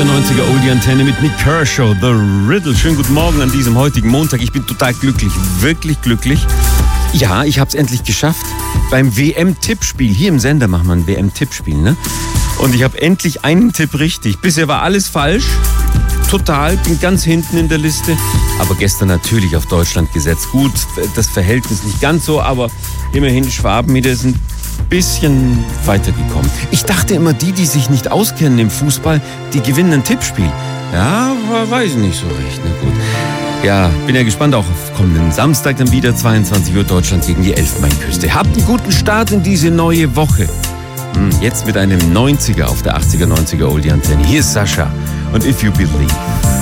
80er, 90er Oldie-Antenne mit Nik Kershaw, The Riddle. Schönen guten Morgen an diesem heutigen Montag. Ich bin total glücklich, wirklich glücklich. Ja, ich habe es endlich geschafft. Beim WM-Tippspiel, hier im Sender machen wir ein WM-Tippspiel, ne? Und ich habe endlich einen Tipp richtig. Bisher war alles falsch. Total, bin ganz hinten in der Liste. Aber gestern natürlich auf Deutschland gesetzt. Gut, das Verhältnis nicht ganz so, aber immerhin Schwaben wieder sind ein bisschen weitergekommen. Ich dachte immer, die sich nicht auskennen im Fußball, die gewinnen ein Tippspiel. Ja, weiß ich nicht so recht. Na gut. Ja, bin ja gespannt, auch auf kommenden Samstag dann wieder 22 Uhr Deutschland gegen die Elfenbeinküste. Habt einen guten Start in diese neue Woche. Jetzt mit einem 90er auf der 80er, 90er Oldie-Antenne. Hier ist Sascha und If You Believe.